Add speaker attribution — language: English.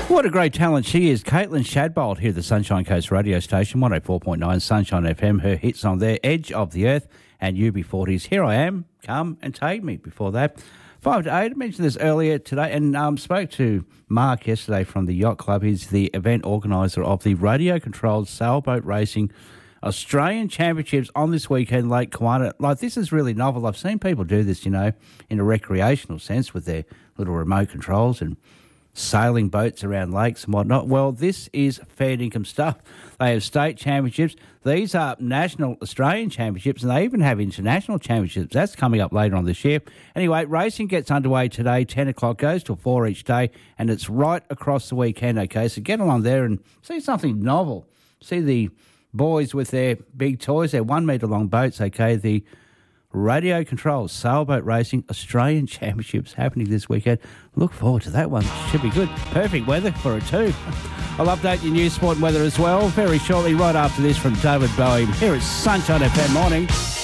Speaker 1: What a great talent she is. Caitlin Shadbolt here at the Sunshine Coast radio station, 104.9 Sunshine FM. Her hits on there, Edge of the Earth and UB40's Here I Am, Come and Take Me. Before that, 5 to 8. I mentioned this earlier today and spoke to Mark yesterday from the Yacht Club. He's the event organiser of the radio-controlled sailboat racing Australian Championships on this weekend, Lake Kiwana. Like, this is really novel. I've seen people do this, you know, in a recreational sense with their little remote controls and sailing boats around lakes and whatnot. Well, this is fair income stuff. They have state championships. These are national Australian championships, and they even have international championships. That's coming up later on this year. Anyway, racing gets underway today, 10 o'clock, goes till 4 each day, and it's right across the weekend, okay? So get along there and see something novel. See the boys with their big toys, their 1 metre long boats, okay? The radio controlled sailboat racing Australian Championships happening this weekend. Look forward to that one. Should be good. Perfect weather for it too. I'll update your news, sport and weather as well very shortly, right after this from David Bowie. Here is Sunshine FM Morning.